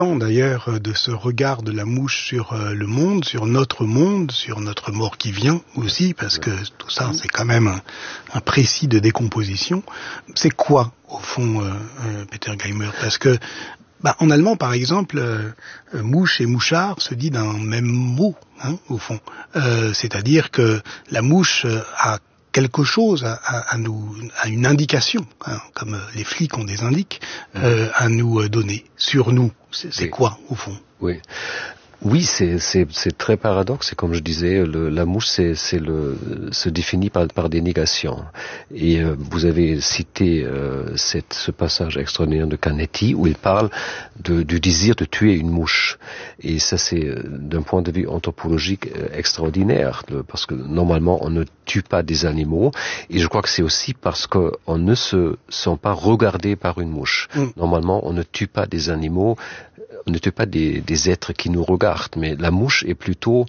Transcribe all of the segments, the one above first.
D'ailleurs de ce regard de la mouche sur le monde, sur notre mort qui vient aussi, parce que tout ça c'est quand même un précis de décomposition. C'est quoi au fond, Peter Geimer? Parce que en allemand par exemple, mouche et mouchard se dit d'un même mot, au fond. C'est-à-dire que la mouche a quelque chose à une indication, comme les flics ont des indices, à nous donner sur nous. C'est quoi, au fond? Oui, c'est très paradoxe. Et comme je disais, la mouche, se définit par des négations. Et vous avez cité ce passage extraordinaire de Canetti où il parle du désir de tuer une mouche. Et ça, c'est d'un point de vue anthropologique extraordinaire, parce que normalement, on ne tue pas des animaux. Et je crois que c'est aussi parce qu'on ne se sent pas regardé par une mouche. Normalement, on ne tue pas des animaux. On ne tue pas des êtres qui nous regardent, mais la mouche est plutôt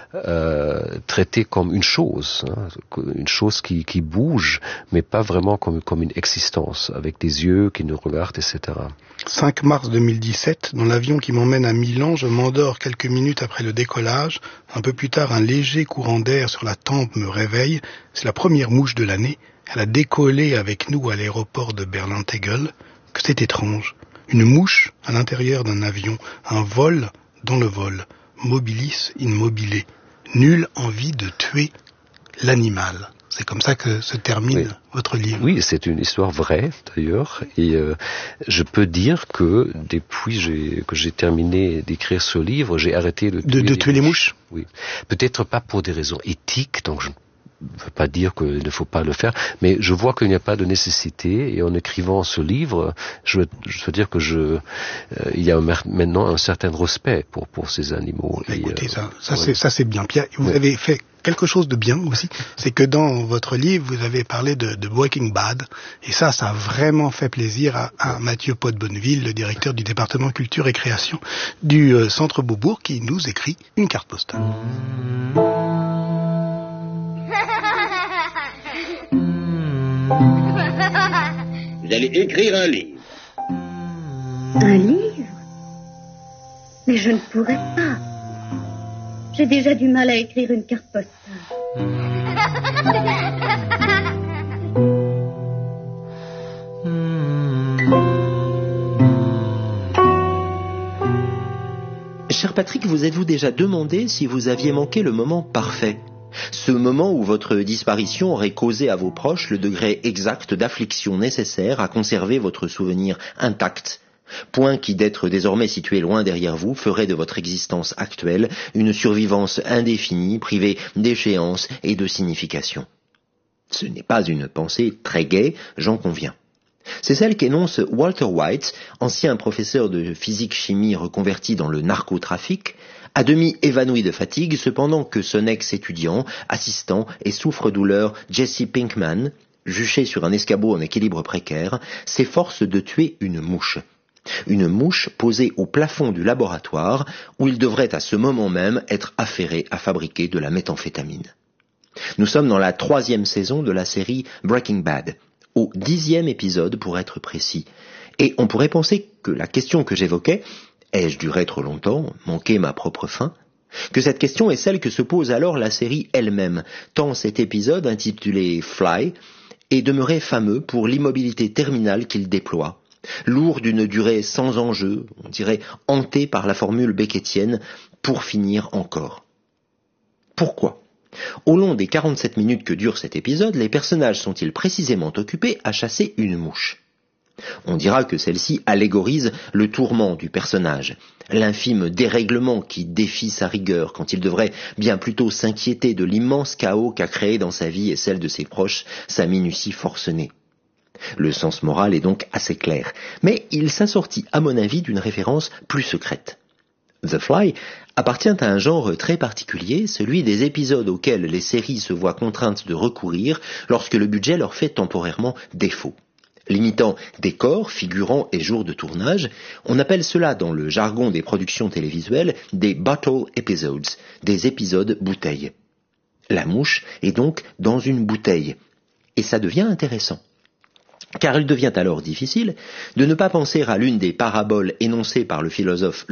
traitée comme une chose qui bouge, mais pas vraiment comme une existence, avec des yeux qui nous regardent, etc. 5 mars 2017, dans l'avion qui m'emmène à Milan, je m'endors quelques minutes après le décollage. Un peu plus tard, un léger courant d'air sur la tempe me réveille. C'est la première mouche de l'année. Elle a décollé avec nous à l'aéroport de Berlin-Tegel. Que c'est étrange. Une mouche à l'intérieur d'un avion, un vol dans le vol, mobilis in mobile, nulle envie de tuer l'animal. C'est comme ça que se termine votre livre. Oui, c'est une histoire vraie d'ailleurs, et je peux dire que depuis que j'ai terminé d'écrire ce livre, j'ai arrêté de tuer les mouches. Oui, peut-être pas pour des raisons éthiques, donc je ne veux pas dire qu'il ne faut pas le faire, mais je vois qu'il n'y a pas de nécessité, et en écrivant ce livre, je veux dire que il y a maintenant un certain respect pour ces animaux. Écoutez, ça c'est bien. Pierre, vous avez fait quelque chose de bien aussi, c'est que dans votre livre, vous avez parlé de Breaking Bad, et ça a vraiment fait plaisir à Mathieu Pot-Bonneville, le directeur du département culture et création du Centre Beaubourg, qui nous écrit une carte postale. Vous allez écrire un livre. Un livre? Mais je ne pourrais pas. J'ai déjà du mal à écrire une carte postale. Cher Patrick, vous êtes-vous déjà demandé si vous aviez manqué le moment parfait? Ce moment où votre disparition aurait causé à vos proches le degré exact d'affliction nécessaire à conserver votre souvenir intact, point qui, d'être désormais situé loin derrière vous, ferait de votre existence actuelle une survivance indéfinie, privée d'échéance et de signification. Ce n'est pas une pensée très gaie, j'en conviens. C'est celle qu'énonce Walter White, ancien professeur de physique-chimie reconverti dans le narcotrafic, à demi évanoui de fatigue, cependant que son ex-étudiant, assistant et souffre-douleur Jesse Pinkman, juché sur un escabeau en équilibre précaire, s'efforce de tuer une mouche. Une mouche posée au plafond du laboratoire où il devrait à ce moment même être affairé à fabriquer de la méthamphétamine. Nous sommes dans la 3e saison de la série Breaking Bad, au 10e épisode pour être précis, et on pourrait penser que la question que j'évoquais, ai-je duré trop longtemps, manqué ma propre fin, que cette question est celle que se pose alors la série elle-même, tant cet épisode intitulé Fly est demeuré fameux pour l'immobilité terminale qu'il déploie, lourd d'une durée sans enjeu, on dirait hanté par la formule beckettienne « pour finir encore ». Pourquoi ? Au long des 47 minutes que dure cet épisode, les personnages sont-ils précisément occupés à chasser une mouche ? On dira que celle-ci allégorise le tourment du personnage, l'infime dérèglement qui défie sa rigueur quand il devrait bien plutôt s'inquiéter de l'immense chaos qu'a créé dans sa vie et celle de ses proches sa minutie forcenée. Le sens moral est donc assez clair, mais il s'assortit à mon avis d'une référence plus secrète. The Fly appartient à un genre très particulier, celui des épisodes auxquels les séries se voient contraintes de recourir lorsque le budget leur fait temporairement défaut. Limitant décors, figurants et jours de tournage, on appelle cela dans le jargon des productions télévisuelles des bottle episodes, des épisodes bouteilles. La mouche est donc dans une bouteille, et ça devient intéressant. Car il devient alors difficile de ne pas penser à l'une des paraboles énoncées par le philosophe